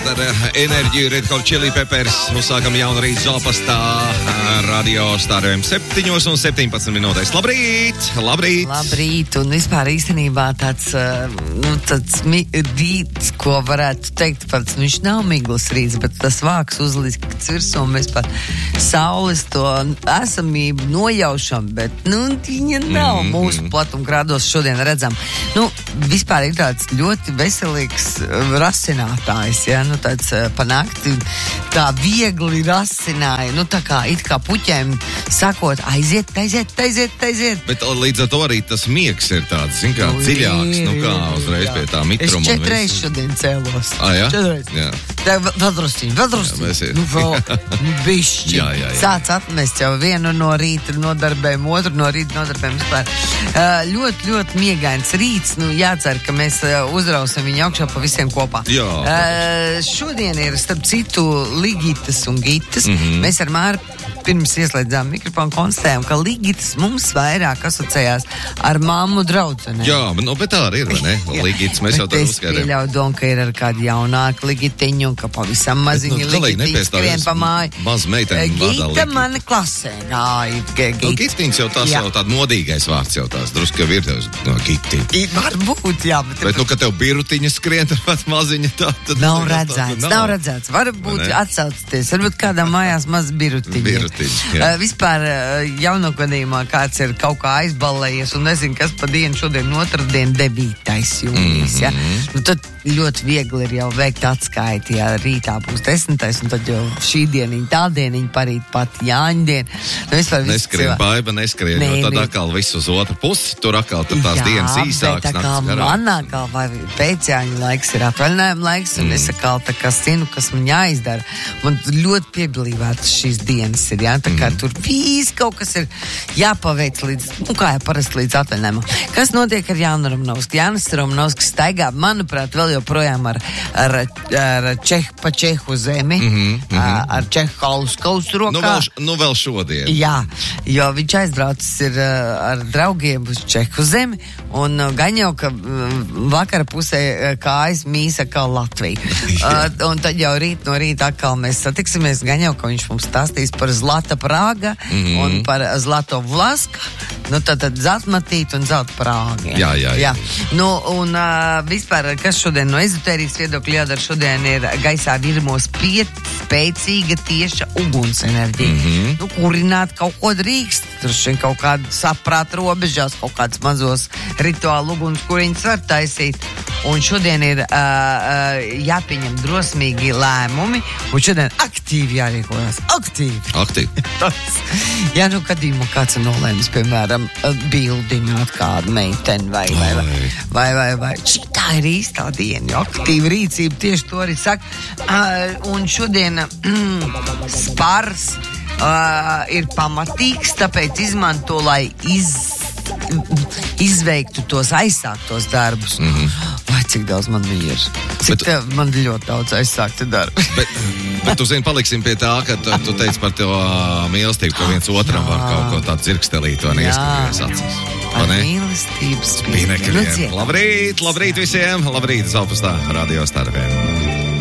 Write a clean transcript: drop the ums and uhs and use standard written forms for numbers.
ar enerģiju Red Hot Chili Peppers. Uzsākam jaunu rītu Zopastā radio stārojam 7:17 minūtēs. Labrīt! Labrīt! Labrīt! Un vispār īstenībā tāds rīts, ko varētu teikt, pats, viņš nav miglas rīts, bet tas vāks uzlikts virsū, un mēs par saules to esamību nojaušam, bet, viņa nav mūsu platumgrādos šodien redzam. Vispār ir tāds ļoti veselīgs rasinātājs, ja, tāds panākti tā viegli rasināja, tā kā it kā puķēm sakot, aiziet. Bet līdz ar to arī tas miegs ir tāds, kā dziļāks, kā uzreiz pie tā mitruma. Es 4 reizes šodien cēlos. Jā? 4 reizes. Jā. Vēl drusciņ. Bišķi. Jā. Sāc atmest jau vienu no rīta nodarbēm, otru no rīta nodarbēm vispār. Ļoti, ļoti miegains rīts. Jācer, ka mēs uzrausim viņu augšā pa visiem kopā. Jā. Šodien ir, starp citu, Ligitas un Gitas. Mēs ar Māru pirms ieslēdzām mikrofonu konstatējām, ka Ligitas mums vairāk asociējās ar mammu draudzenēm. Jā, bet tā arī ir, vai ne? Ligitas, mēs jau tā uzskaidām. Es pieļauju domu, ka ir ar kādu jaunāku Ligitiņu, un ka pavisam maziņu Ligitiņu skrien pa māju. Maz meiteni vārdā Gita mana klasē gāja. Gitiņas jau tās jau tāda modīgais vārds jau tās. Drusku jau ir tev Gitiņa. Varbūt, jā. Bet kad tev birutiņa skrien, tad maziņa tā. Nav redzēts. Varbūt atsaucties. Varbūt kādā mājās maz birutiņa. Vispār jaunogadījumā kāds ir kaut kā aizballējies un nezinu, kas pa dienu šodien otrdien 9. jūnijas, ja? Tad ļoti viegli ir jau veikt atskaiti, ja rītā būs 10. un tad jau šī dieniņa, tā dieniņa, parīt pat Jāņdien. Neskrien baiba, neskrien, jo tad atkal viss uz otru pusi, tur atkal tās dienas īsāks. Jā, bet atkal man atkal vai pēcjāņu laiks ir atvaļinājuma laiks, un es atkal tā kā zinu, kas man jāizdara. Man ļoti pieblīvētas šīs dienas ir, jā, tā kā tur viss kaut kas ir jāpaveic līdz, kā jau parasti līdz atvaļinājumam. Kas notiek ar Jānu Romanovski? Jānis Romanovskis staigā, manuprāt, vēl joprojām ar Čehu zemi, ar Čehu kausu rokā. Vēl šodien. Jā, jo viņš aizbraucis ir ar draugiem uz Čehu zemi, un gan jau, ka vakara pusē kājas mīsa kā Latvija. Un tad jau no rīta atkal mēs satiksimies, gan jau, ka viņš mums stāstīs par Zlata Prāga un par Zlato Vlaska, tad Zatmatīt un Zelta Prāga. Jā. Vispār, kas šodien no ezotērijas viedokļa jādara, šodien ir gaisā virmo spēcīga tieša uguns enerģija. Kurināt kaut ko drīkst, tur kaut kādu saprāt robežās, kaut kāds mazos rituālu uguns, kuriņus var taisīt. Un šodien ir jāpieņem drosmīgi lēmumi, un šodien aktīvi jārīkojas. Aktīvi. Jā, gadījumā kāds ir nolēmis, piemēram, bildināt kādu meiteni vai. Šitā ir īstā diena, jo aktīva rīcība tieši to arī saka. Un šodien spars ir pamatīgs, tāpēc izmanto, lai izveiktu tos aizsāktos darbus. Vai cik daudz man viņa ir? Man ļoti daudz aizsākti darbi. Bet tu zini, paliksim pie tā, ka tu teici par to mīlestību, ka viens otram var kaut ko tādu dzirkstelīt, vai neieskatījies acīs. Ar mīlestības spīnekļiem. Labrīt visiem! Labrīt, Zopastā radio stārviem!